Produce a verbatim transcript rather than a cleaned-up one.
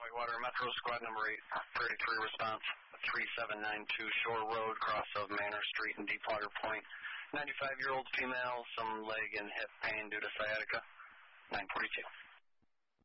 Whitewater Metro Squad number eight thirty-three response, three seven nine two Shore Road, cross of Manor Street in Deepwater Point. ninety-five-year-old female, some leg and hip pain due to sciatica. nine forty-two.